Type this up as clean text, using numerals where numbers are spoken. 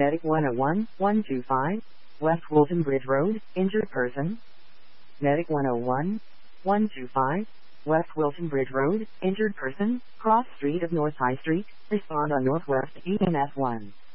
Medic 101, 125, West Woolton Bridge Road, injured person. Medic 101, 125, West Wilton Bridge Road, injured person, cross street of North High Street, respond on Northwest EMS 1.